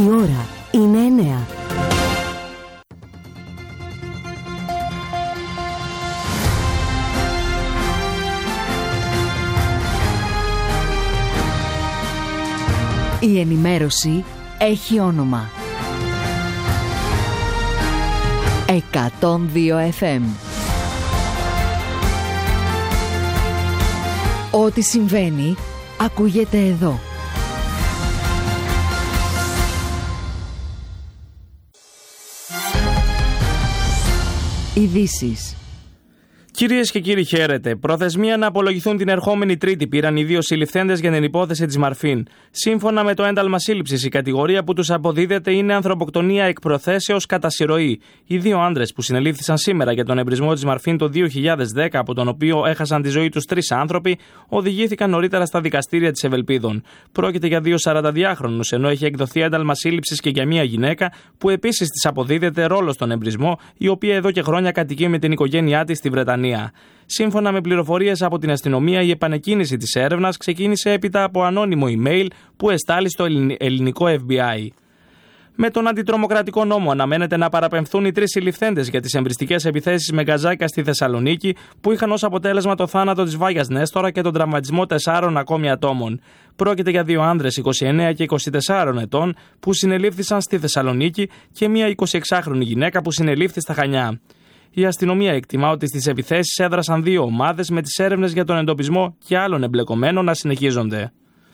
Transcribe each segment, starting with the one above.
Η ώρα είναι 9. Η ενημέρωση έχει όνομα. 102 FM. Ό,τι συμβαίνει, ακούγεται εδώ. Ειδήσεις. Κυρίες και κύριοι, χαίρετε. Προθεσμία να απολογηθούν την ερχόμενη Τρίτη πήραν οι δύο συλληφθέντες για την υπόθεση της Μαρφίν. Σύμφωνα με το ένταλμα σύλληψης, η κατηγορία που τους αποδίδεται είναι ανθρωποκτονία εκ προθέσεως κατά συρροή. Οι δύο άντρες που συνελήφθησαν σήμερα για τον εμπρισμό της Μαρφίν το 2010, από τον οποίο έχασαν τη ζωή τους 3 άνθρωποι, οδηγήθηκαν νωρίτερα στα δικαστήρια της Ευελπίδων. Πρόκειται για 2 42χρονους, ενώ έχει εκδοθεί ένταλμα σύλληψης και για μια γυναίκα που επίσης της αποδίδεται ρόλο στον εμπρισμό, η οποία εδώ και χρόνια κατοικεί με την οικογένειά της στη Βρετανία. Σύμφωνα με πληροφορίες από την αστυνομία, η επανεκκίνηση της έρευνας ξεκίνησε έπειτα από ανώνυμο email που εστάλει στο ελληνικό FBI. Με τον αντιτρομοκρατικό νόμο αναμένεται να παραπεμφθούν οι 3 συλληφθέντες για τις εμπριστικές επιθέσεις με γκαζάκια στη Θεσσαλονίκη, που είχαν ως αποτέλεσμα το θάνατο της Βάγιας Νέστορα και τον τραυματισμό 4 ακόμη ατόμων. Πρόκειται για 2 άνδρες 29 και 24 ετών που συνελήφθησαν στη Θεσσαλονίκη και μια 26χρονη γυναίκα που συνελήφθη στα Χανιά. Η αστυνομία εκτιμά ότι στις επιθέσεις έδρασαν 2 ομάδες, με τις έρευνες για τον εντοπισμό και άλλων εμπλεκομένων να συνεχίζονται.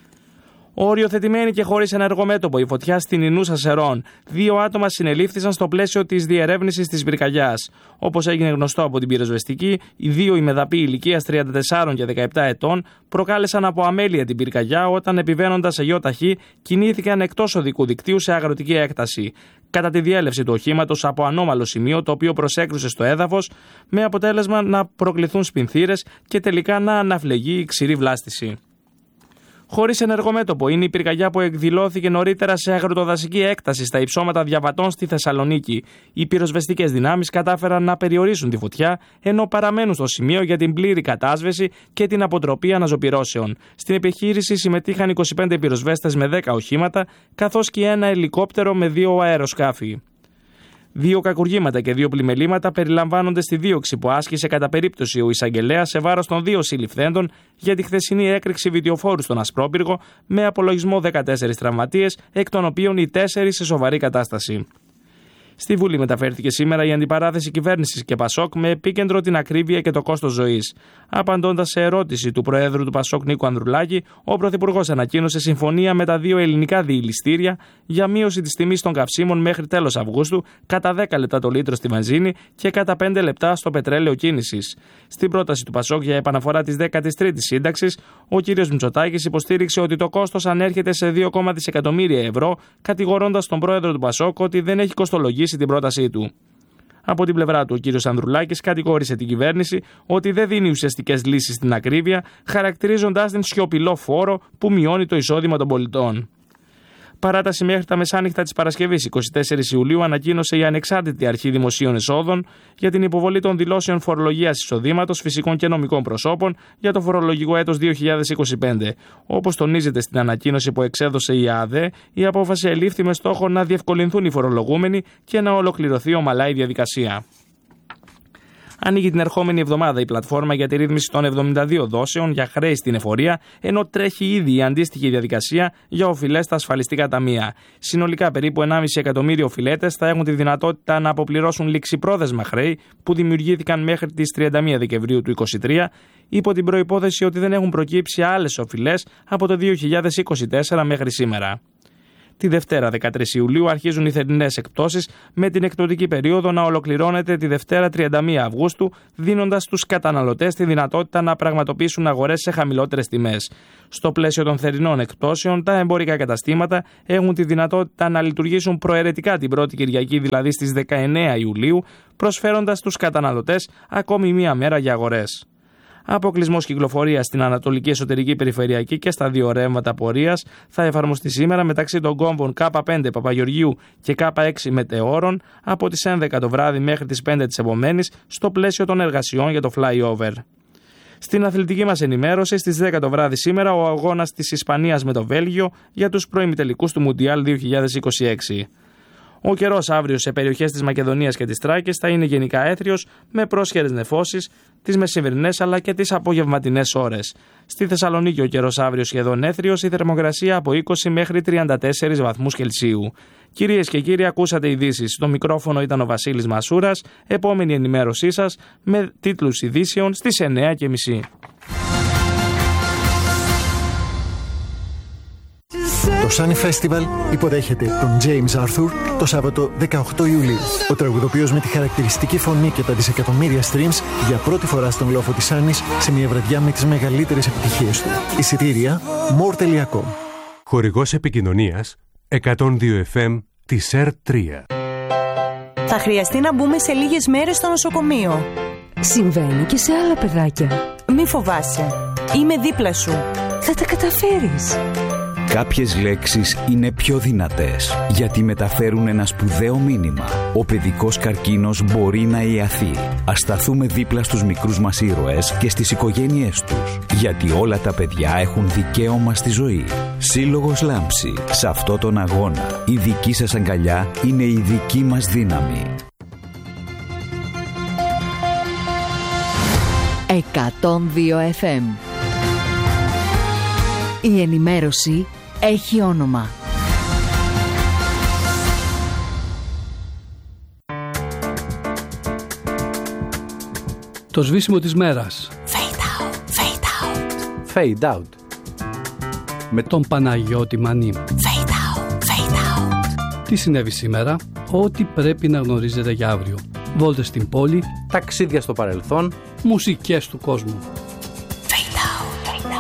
Οριοθετημένη και χωρίς ενεργό μέτωπο η φωτιά στην Ινούσα Σερών. 2 άτομα συνελήφθησαν στο πλαίσιο της διερεύνησης της πυρκαγιάς. Όπως έγινε γνωστό από την πυροσβεστική, οι 2 ημεδαποί ηλικίας 34 και 17 ετών προκάλεσαν από αμέλεια την πυρκαγιά όταν, επιβαίνοντας σε γεωταχή, κινήθηκαν εκτός οδικού δικτύου σε αγροτική έκταση. Κατά τη διέλευση του οχήματος από ανώμαλο σημείο, το οποίο προσέκρουσε στο έδαφος, με αποτέλεσμα να προκληθούν σπινθήρες και τελικά να αναφλεγεί η ξηρή βλάστηση. Χωρίς ενεργό μέτωπο είναι η πυρκαγιά που εκδηλώθηκε νωρίτερα σε αγροτοδασική έκταση στα υψώματα Διαβατών στη Θεσσαλονίκη. Οι πυροσβεστικές δυνάμεις κατάφεραν να περιορίσουν τη φωτιά, ενώ παραμένουν στο σημείο για την πλήρη κατάσβεση και την αποτροπή αναζωπυρώσεων. Στην επιχείρηση συμμετείχαν 25 πυροσβέστες με 10 οχήματα, καθώς και ένα ελικόπτερο με 2 αεροσκάφη. 2 κακουργήματα και 2 πλημελήματα περιλαμβάνονται στη δίωξη που άσκησε κατά περίπτωση ο εισαγγελέας σε βάρος των 2 συλληφθέντων για τη χθεσινή έκρηξη βιτιοφόρου στον Ασπρόπυργο, με απολογισμό 14 τραυματίες, εκ των οποίων οι 4 σε σοβαρή κατάσταση. Στη Βουλή μεταφέρθηκε σήμερα η αντιπαράθεση κυβέρνησης και Πασόκ, με επίκεντρο την ακρίβεια και το κόστος ζωής. Απαντώντας σε ερώτηση του Προέδρου του Πασόκ Νίκου Ανδρουλάκη, ο Πρωθυπουργός ανακοίνωσε συμφωνία με τα 2 ελληνικά διηλιστήρια για μείωση της τιμής των καυσίμων μέχρι τέλος Αυγούστου κατά 10 λεπτά το λίτρο στη βενζίνη και κατά 5 λεπτά στο πετρέλαιο κίνησης. Στην πρόταση του Πασόκ για επαναφορά της 13ης σύνταξης, ο κ. Μητσοτάκης υποστήριξε ότι το κόστος ανέρχεται σε 2,1 δισεκατομμύρια ευρώ, κατηγορώντας τον Πρόεδρο του Πασόκ ότι δεν έχει κοστολογήσει την πρότασή του. Από την πλευρά του, ο κ. Ανδρουλάκης κατηγόρησε την κυβέρνηση ότι δεν δίνει ουσιαστικές λύσεις στην ακρίβεια, χαρακτηρίζοντας την σιωπηλό φόρο που μειώνει το εισόδημα των πολιτών. Παράταση μέχρι τα μεσάνυχτα της Παρασκευής 24 Ιουλίου ανακοίνωσε η Ανεξάρτητη Αρχή Δημοσίων Εσόδων για την υποβολή των δηλώσεων φορολογίας εισοδήματος φυσικών και νομικών προσώπων για το φορολογικό έτος 2025. Όπως τονίζεται στην ανακοίνωση που εξέδωσε η ΑΔΕ, η απόφαση ελήφθη με στόχο να διευκολυνθούν οι φορολογούμενοι και να ολοκληρωθεί ομαλά η διαδικασία. Ανοίγει την ερχόμενη εβδομάδα η πλατφόρμα για τη ρύθμιση των 72 δόσεων για χρέη στην εφορία, ενώ τρέχει ήδη η αντίστοιχη διαδικασία για οφειλές στα ασφαλιστικά ταμεία. Συνολικά, περίπου 1,5 εκατομμύριο οφειλέτες θα έχουν τη δυνατότητα να αποπληρώσουν ληξιπρόθεσμα χρέη που δημιουργήθηκαν μέχρι τις 31 Δεκεμβρίου του 2023, υπό την προϋπόθεση ότι δεν έχουν προκύψει άλλες οφειλές από το 2024 μέχρι σήμερα. Τη Δευτέρα 13 Ιουλίου αρχίζουν οι θερινές εκπτώσεις, με την εκπτωτική περίοδο να ολοκληρώνεται τη Δευτέρα 31 Αυγούστου, δίνοντας στους καταναλωτές τη δυνατότητα να πραγματοποιήσουν αγορές σε χαμηλότερες τιμές. Στο πλαίσιο των θερινών εκπτώσεων, τα εμπορικά καταστήματα έχουν τη δυνατότητα να λειτουργήσουν προαιρετικά την πρώτη Κυριακή, δηλαδή στις 19 Ιουλίου, προσφέροντας στους καταναλωτές ακόμη μία μέρα για αγορές. Αποκλεισμός κυκλοφορίας στην Ανατολική Εσωτερική Περιφερειακή και στα 2 ρεύματα πορείας θα εφαρμοστεί σήμερα μεταξύ των κόμβων K5 Παπαγεωργίου και K6 Μετεώρων από τις 11 το βράδυ μέχρι τις 5 της επομένης, στο πλαίσιο των εργασιών για το flyover. Στην αθλητική μας ενημέρωση, στις 10 το βράδυ σήμερα, ο αγώνας της Ισπανίας με το Βέλγιο για τους προημιτελικούς του Μουντιάλ 2026. Ο καιρός αύριο σε περιοχές της Μακεδονίας και της Τράκης θα είναι γενικά έθριος με πρόσχερες νεφώσεις τις μεσημβρινές αλλά και τις απογευματινές ώρες. Στη Θεσσαλονίκη ο καιρός αύριο σχεδόν έθριος, η θερμοκρασία από 20 μέχρι 34 βαθμούς Κελσίου. Κυρίες και κύριοι, ακούσατε ειδήσεις. Στο μικρόφωνο ήταν ο Βασίλης Μασούρας. Επόμενη ενημέρωσή σας με τίτλους ειδήσεων στις 9:30. Το Sunny Festival υποδέχεται τον James Arthur το Σάββατο 18 Ιουλίου. Ο τραγουδοποιός με τη χαρακτηριστική φωνή και τα δισεκατομμύρια streams για πρώτη φορά στον λόφο της Σάνης σε μια βραδιά με τις μεγαλύτερες επιτυχίες του. Εισιτήρια more.com. Χορηγός επικοινωνίας 102 FM της R3. Θα χρειαστεί να μπούμε σε λίγες μέρες στο νοσοκομείο. Συμβαίνει και σε άλλα παιδάκια. Μη φοβάσαι. Είμαι δίπλα σου. Θα τα καταφέρεις. Κάποιες λέξεις είναι πιο δυνατές γιατί μεταφέρουν ένα σπουδαίο μήνυμα. Ο παιδικός καρκίνος μπορεί να ιαθεί. Ας σταθούμε δίπλα στους μικρούς μας ήρωες και στις οικογένειές τους. Γιατί όλα τα παιδιά έχουν δικαίωμα στη ζωή. Σύλλογος Λάμψη. Σε αυτό τον αγώνα η δική σας αγκαλιά είναι η δική μας δύναμη. 102 FM. Η ενημέρωση έχει όνομα. Το σβήσιμο της μέρας. Fade out, fade out. Fade out. Με τον Παναγιώτη Μανή. Fade out, fade out. Τι συνέβη σήμερα? Ό,τι πρέπει να γνωρίζετε για αύριο. Βόλτες στην πόλη. Ταξίδια στο παρελθόν. Μουσικές του κόσμου.